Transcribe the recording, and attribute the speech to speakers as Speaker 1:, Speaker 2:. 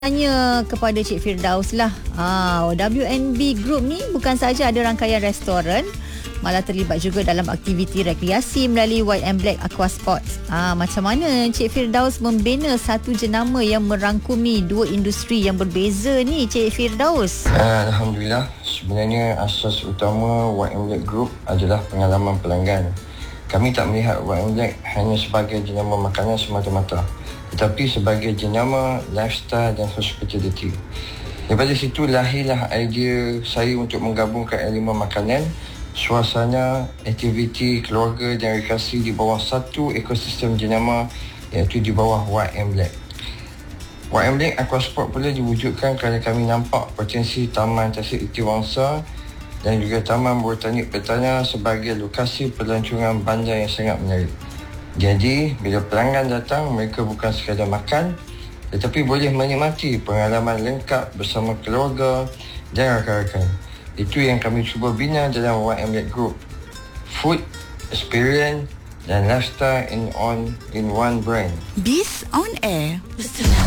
Speaker 1: Tanya kepada Cik Firdaus lah. WNB Group ni bukan saja ada rangkaian restoran, malah terlibat juga dalam aktiviti rekreasi melalui White and Black Aqua Sports. Macam mana Cik Firdaus membina satu jenama yang merangkumi dua industri yang berbeza ni, Cik Firdaus?
Speaker 2: Alhamdulillah, sebenarnya asas utama White and Black Group adalah pengalaman pelanggan. Kami tak melihat White and Black hanya sebagai jenama makanan semata-mata, tetapi sebagai jenama lifestyle dan hospitality. Daripada situ lahirlah idea saya untuk menggabungkan elemen makanan, suasana, aktiviti, keluarga dan rekreasi di bawah satu ekosistem jenama, iaitu di bawah White and Black. White and Black Aqua Sport pula diwujudkan kerana kami nampak potensi Taman Tasik Itiwangsa dan juga Taman Botanik Petana sebagai lokasi pelancongan bandar yang sangat menarik. Jadi, bila pelanggan datang, mereka bukan sekadar makan, tetapi boleh menikmati pengalaman lengkap bersama keluarga dan rakan-rakan. Itu yang kami cuba bina dalam White and Black Group. Food, experience dan lifestyle in one brand.
Speaker 3: Biz on Air.